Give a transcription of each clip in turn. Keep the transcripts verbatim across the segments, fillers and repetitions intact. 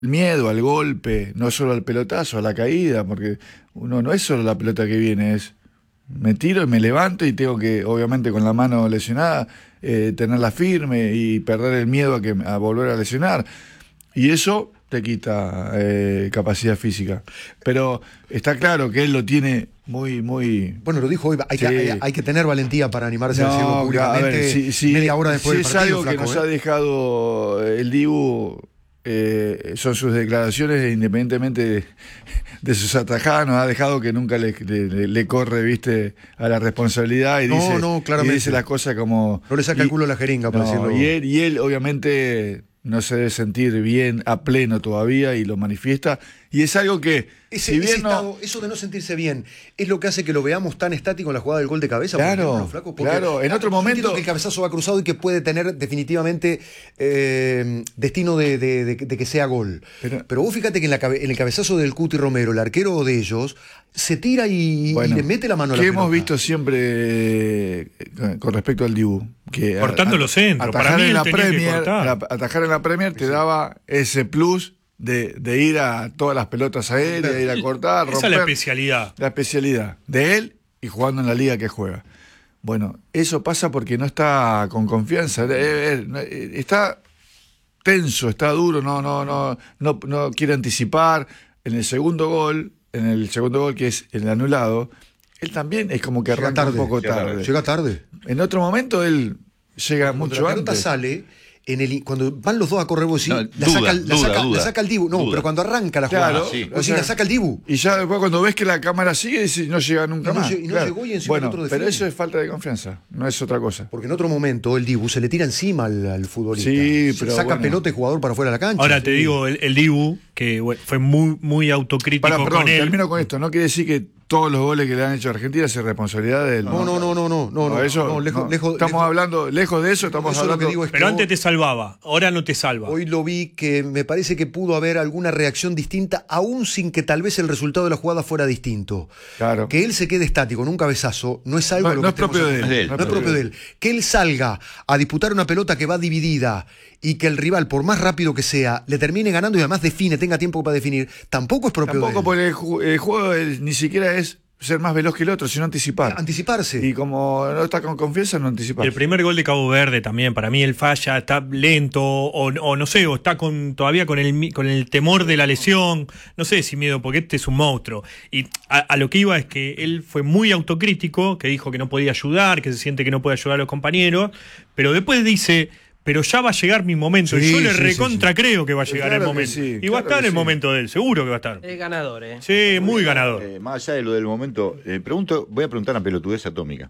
El miedo al golpe, no solo al pelotazo, a la caída, porque uno no es solo la pelota que viene, es me tiro y me levanto y tengo que, obviamente con la mano lesionada, eh, tenerla firme y perder el miedo a, que, a volver a lesionar. Y eso te quita eh, capacidad física. Pero está claro que él lo tiene muy, muy... Bueno, lo dijo hoy, hay, sí. que, hay, hay que tener valentía para animarse no, a decirlo públicamente, a ver, si, si, media hora después si del partido. Es algo flaco, que nos ¿eh? ha dejado el Dibu... Eh, son sus declaraciones, independientemente de, de sus atajadas, nos ha dejado que nunca le, le, le corre, viste, a la responsabilidad y, no, dice, no, claramente. y dice las cosas como... No le saca y, el culo a la jeringa, para no, decirlo. Y él, y él, obviamente, no se debe sentir bien a pleno todavía y lo manifiesta. Y es algo que... Ese, si bien ese no... estado, eso de no sentirse bien, es lo que hace que lo veamos tan estático en la jugada del gol de cabeza. Claro, ejemplo, flaco, porque, claro. En otro momento... que el cabezazo va cruzado y que puede tener definitivamente eh, destino de, de, de, de que sea gol. Pero, Pero vos fíjate que en, la, en el cabezazo del Cuti Romero, el arquero de ellos, se tira y, bueno, y le mete la mano a la que pelota. hemos visto siempre eh, con respecto al Dibu. Que cortando a, los centros. Atajar, Para mí en la tenía Premier, que la, atajar en la Premier te sí. daba ese plus de, de ir a todas las pelotas aéreas, de ir a cortar, Esa romper. es la especialidad. La especialidad de él y jugando en la liga que juega. Bueno, eso pasa porque no está con confianza. Está tenso, está duro, no, no, no, no, no quiere anticipar. En el segundo gol, en el segundo gol que es el anulado, él también es como que arranca tarde, un poco llega tarde. Llega tarde. En otro momento él llega cuando mucho la antes. La pelota sale, en el, cuando van los dos a correr, vos sí, no, la, duda, saca, duda, la, saca, duda, la saca el Dibu. No, duda. pero cuando arranca la claro, jugada, sí. vos o sí, sea, la saca el Dibu. Y ya después cuando ves que la cámara sigue, no llega nunca y no, más. Y no claro. llegó y encima bueno, el otro define. pero eso es falta de confianza, no es otra cosa. Porque en otro momento el Dibu se le tira encima al, al futbolista. Sí, pero saca bueno. pelota y jugador para fuera de la cancha. Ahora sí. te digo, el, el Dibu, que bueno, fue muy, muy autocrítico Para, perdón, con él. termino con esto. No quiere decir que todos los goles que le han hecho a Argentina es responsabilidad de él. No, no, no, no, no, no, no, eso, no, lejos, no. lejos, estamos lejos, hablando, lejos de eso, estamos eso hablando. Lo que digo es pero que antes hoy, te salvaba, ahora no te salva. Hoy lo vi que me parece que pudo haber alguna reacción distinta, aún sin que tal vez el resultado de la jugada fuera distinto. Claro. Que él se quede estático en un cabezazo no es algo no, lo no que es propio de él. de él. No es propio de él. Que él salga a disputar una pelota que va dividida y que el rival, por más rápido que sea, le termine ganando y además define, tenga tiempo para definir, tampoco es propio tampoco de él. Tampoco porque el, el juego el, ni siquiera es ser más veloz que el otro, sino anticipar. Anticiparse. Y como no está con confianza, no anticipa. El primer gol de Cabo Verde también, para mí él falla, está lento, o, o no sé, o está con todavía con el, con el temor de la lesión, no sé si miedo, porque este es un monstruo. Y a, a lo que iba es que él fue muy autocrítico, que dijo que no podía ayudar, que se siente que no puede ayudar a los compañeros, pero después dice... pero ya va a llegar mi momento. Sí, y yo le sí, recontra sí, sí. creo que va a llegar claro el momento. Sí, y claro va a estar el sí. momento de él, seguro que va a estar. Es ganador, ¿eh? Sí, muy ganador. Eh, más allá de lo del momento, eh, pregunto, voy a preguntar una pelotudez atómica.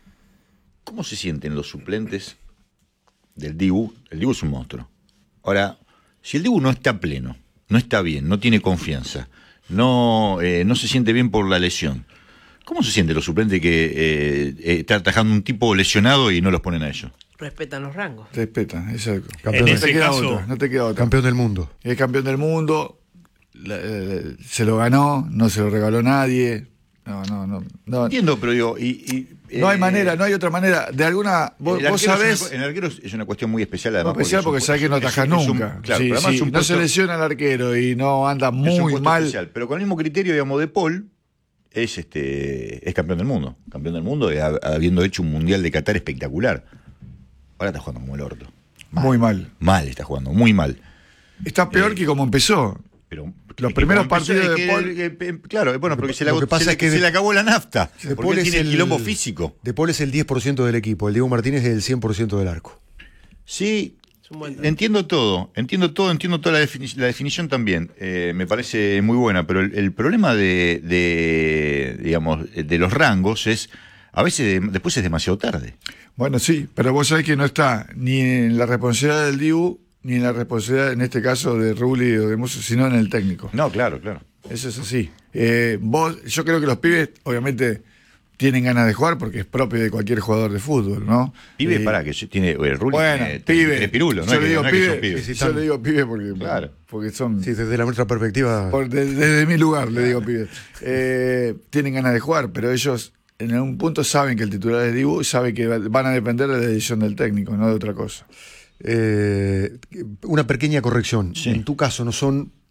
¿Cómo se sienten los suplentes del Dibu? El Dibu es un monstruo. Ahora, si el Dibu no está pleno, no está bien, no tiene confianza, no, eh, no se siente bien por la lesión, ¿cómo se sienten los suplentes que eh, eh, está atajando un tipo lesionado y no los ponen a ellos? Respetan los rangos. Respetan, exacto. Campeón en no, te ese queda caso, otra, no te queda otra. Campeón del mundo. Es campeón del mundo, la, la, se lo ganó, no se lo regaló nadie. No, no, no. no. Entiendo, pero digo, y, y, eh, no hay manera, no hay otra manera. De alguna. Vos, el vos sabés. sabés. El arquero es una cuestión muy especial, además. Muy especial porque, porque sabés que no atajas nunca. Un, claro, sí, pero además sí, es un no puesto, se lesiona el arquero y no anda muy mal. Especial, pero con el mismo criterio, digamos, de Paul. Es este es campeón del mundo. Campeón del mundo, habiendo hecho un mundial de Qatar espectacular. Ahora está jugando como el orto. Mal. Muy mal. Mal está jugando, muy mal. Está peor eh, que como empezó. Pero los primeros partidos de Paul. Que, que, claro, bueno, porque se, la, lo que pasa se, es que se de, le acabó la nafta. De porque Paul tiene es el quilombo físico. De Paul es el diez por ciento del equipo. El Diego Martínez es el cien por ciento del arco. Sí. Entiendo todo, entiendo todo, entiendo toda la, defini la definición también, eh, me parece muy buena, pero el, el problema de, de, digamos, de los rangos es, a veces de, después es demasiado tarde. Bueno, sí, pero vos sabés que no está ni en la responsabilidad del Dibu, ni en la responsabilidad, en este caso, de Rulli o de Musso, sino en el técnico. No, claro, claro. Eso es así. Eh, vos, yo creo que los pibes, obviamente... tienen ganas de jugar porque es propio de cualquier jugador de fútbol, ¿no? Pibe, eh, para que tiene el Rulli bueno, tiene pibe, tres pirulos, no yo es le que, digo no es que pibe, son pibes. sí, yo le digo pibe porque, claro. porque son... Sí, desde la nuestra perspectiva... Por, de, desde mi lugar le digo pibe. Eh, tienen ganas de jugar, pero ellos en algún punto saben que el titular es Dibu y saben que van a depender de la decisión del técnico, no de otra cosa. Eh, una pequeña corrección. Sí. En tu caso no son